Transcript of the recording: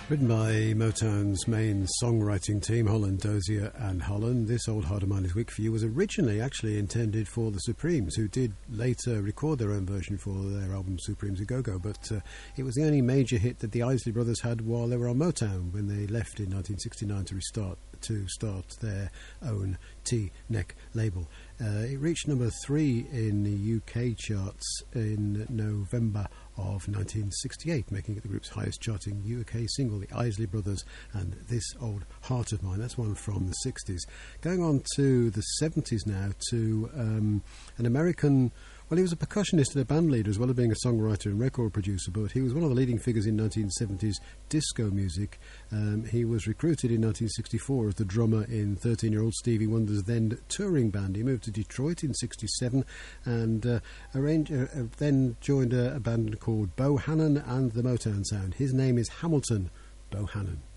Written by Motown's main songwriting team, Holland, Dozier and Holland, This Old Heart of Mine Is Weak For You was originally actually intended for the Supremes, who did later record their own version for their album Supremes A Go-Go, but it was the only major hit that the Isley Brothers had while they were on Motown when they left in 1969 to start their own T-Neck label. It reached number 3 in the UK charts in November of 1968, making it the group's highest charting UK single, the Isley Brothers and This Old Heart of Mine. That's one from the 60s. Going on to the 70s now, to an American... Well, he was a percussionist and a band leader as well as being a songwriter and record producer, but he was one of the leading figures in 1970s disco music. He was recruited in 1964 as the drummer in 13-year-old Stevie Wonder's then touring band. He moved to Detroit in 67 and then joined a band called Bohannon and the Motown Sound. His name is Hamilton Bohannon.